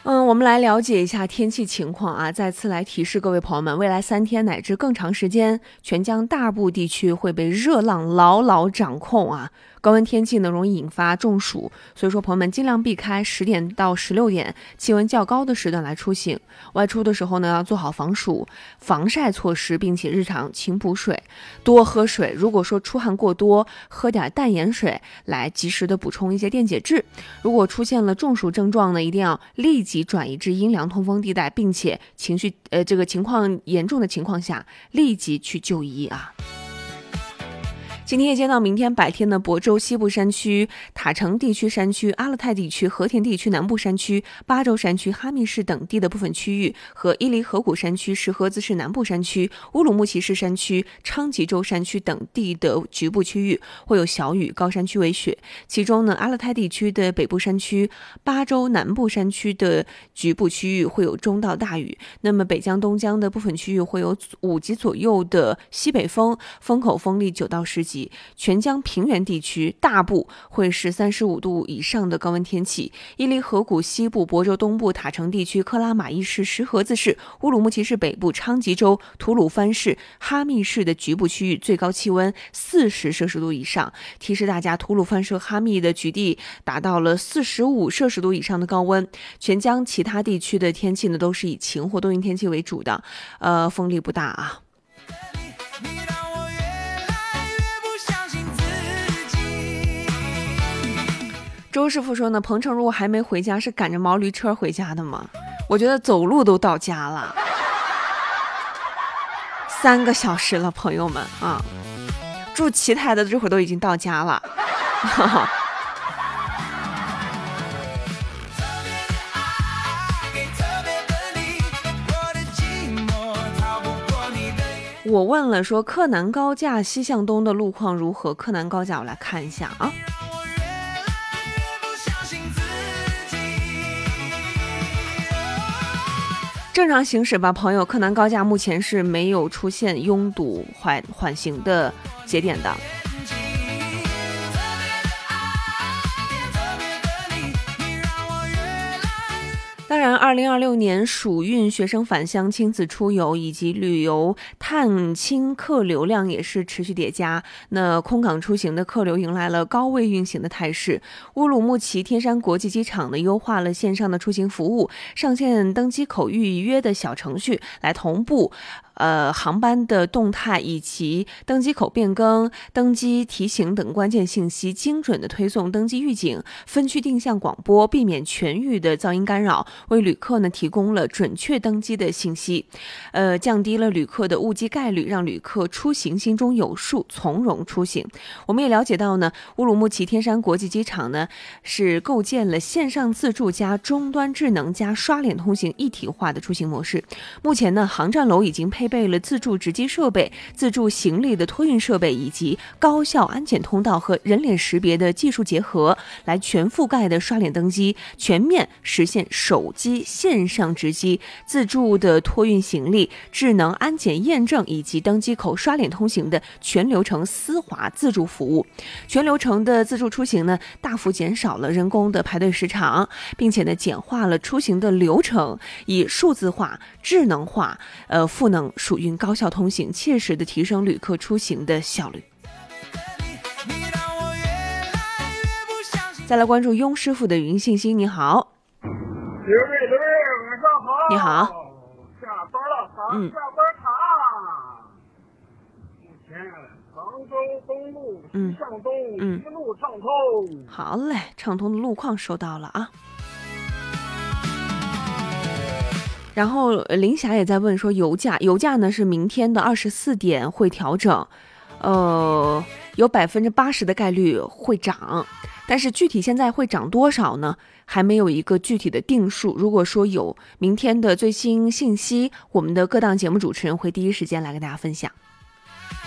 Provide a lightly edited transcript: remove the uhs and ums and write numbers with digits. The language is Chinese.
我们来了解一下天气情况啊。再次来提示各位朋友们，未来3天乃至更长时间，全江大部地区会被热浪牢牢掌控啊。高温天气呢容易引发中暑，所以说朋友们尽量避开10点到16点气温较高的时段来出行。外出的时候呢要做好防暑、防晒措施，并且日常勤补水，多喝水。如果说出汗过多，喝点淡盐水来及时的补充一些电解质。如果出现了中暑症状呢，一定要立即转移至阴凉通风地带，并且这个情况严重的情况下立即去就医啊。今天夜间到明天白天呢，亳州西部山区、塔城地区山区、阿勒泰地区、和田地区南部山区、巴州山区、哈密市等地的部分区域和伊犁河谷山区、石河子市南部山区、乌鲁木齐市山区、昌吉州山区等地的局部区域会有小雨，高山区为雪。其中呢，阿勒泰地区的北部山区、巴州南部山区的局部区域会有中到大雨。那么北江、东江的部分区域会有5级左右的西北风，风口风力9到10级。全江平原地区大部会是35度以上的高温天气，伊犁河谷西部、亳州东部、塔城地区、克拉玛依市、石河子市、乌鲁木齐市北部、昌吉州、吐鲁番市、哈密市的局部区域最高气温40摄氏度以上。提示大家，吐鲁番市、哈密的局地达到了45摄氏度以上的高温。全江其他地区的天气呢，都是以晴或多云天气为主的，风力不大啊。周师傅说呢，鹏程如果还没回家，是赶着毛驴车回家的吗？我觉得走路都到家了，3个小时了，朋友们啊！住奇台的这会儿都已经到家了。我问了说，柯南高架西向东的路况如何？柯南高架我来看一下啊。正常行驶吧，朋友。柯南高架目前是没有出现拥堵缓行的节点的。当然，2026年暑运学生返乡、亲子出游以及旅游探亲客流量也是持续叠加。那空港出行的客流迎来了高位运行的态势。乌鲁木齐天山国际机场呢，优化了线上的出行服务，上线登机口预约的小程序，来同步航班的动态以及登机口变更、登机提醒等关键信息，精准的推送登机预警，分区定向广播，避免全域的噪音干扰，为旅客呢提供了准确登机的信息，降低了旅客的误机概率，让旅客出行心中有数，从容出行。我们也了解到呢，乌鲁木齐天山国际机场呢是构建了线上自助加终端智能加刷脸通行一体化的出行模式。目前呢，航站楼已经配备了自助值机设备、自助行李的托运设备以及高效安检通道和人脸识别的技术结合，来全覆盖的刷脸登机，全面实现手机线上值机、自助的托运行李、智能安检验证以及登机口刷脸通行的全流程丝滑自助服务。全流程的自助出行呢，大幅减少了人工的排队时长，并且呢，简化了出行的流程，以数字化、智能化，赋能暑运高效通行，切实的提升旅客出行的效率。再来关注雍师傅的语音信息。你好， 晚上好。 你好。 下班了，下班卡。目前杭州东路西向东一路畅通。 好嘞，畅通的路况收到了啊。然后林霞也在问说，油价呢是明天的24点会调整，有80%的概率会涨，但是具体现在会涨多少呢？还没有一个具体的定数。如果说有明天的最新信息，我们的各档节目主持人会第一时间来跟大家分享。